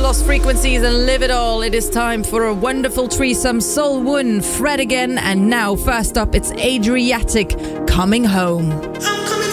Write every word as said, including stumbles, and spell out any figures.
Lost Frequencies and Live It All. It is time for a wonderful threesome. Sol Won, Fred again, and now first up it's Adriatic, Coming Home.